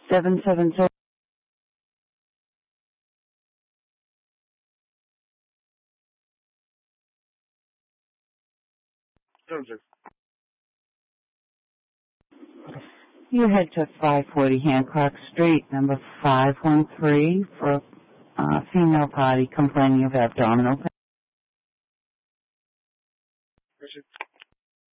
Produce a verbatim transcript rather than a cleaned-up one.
seven seven seven. You head to five forty Hancock Street, number five one three, for a uh, female party complaining of abdominal pain.